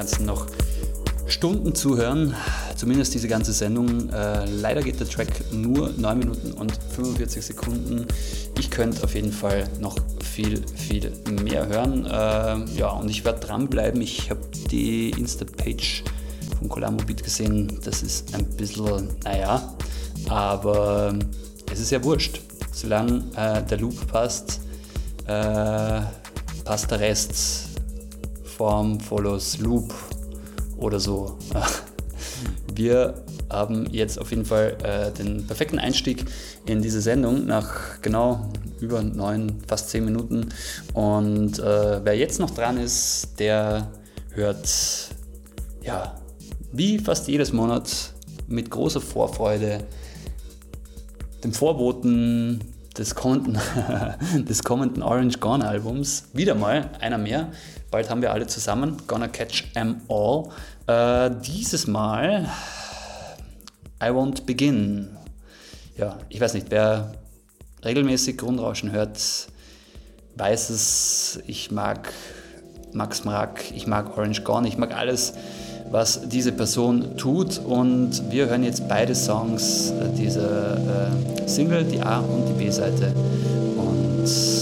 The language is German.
Ganzen noch Stunden zuhören, zumindest diese ganze Sendung. Leider geht der Track nur 9 Minuten und 45 Sekunden. Ich könnte auf jeden Fall noch viel mehr hören. Und ich werde dranbleiben. Ich habe die Insta-Page von Colamo Beat gesehen. Das ist ein bisschen, aber es ist ja wurscht. Solange der Loop passt, passt der Rest. Form follows Loop oder so. Wir haben jetzt auf jeden Fall den perfekten Einstieg in diese Sendung nach genau über 9, fast 10 Minuten. Und wer jetzt noch dran ist, der hört wie fast jedes Monat mit großer Vorfreude den Vorboten des kommenden Orange Gone Albums. Wieder mal einer mehr. Bald haben wir alle zusammen. Gonna Catch 'Em All. Dieses Mal I Won't Begin. Ja, ich weiß nicht, wer regelmäßig Grundrauschen hört, weiß es. Ich mag Max Mrak, ich mag Orange Gone, ich mag alles, was diese Person tut. Und wir hören jetzt beide Songs, diese Single, die A- und die B-Seite. Und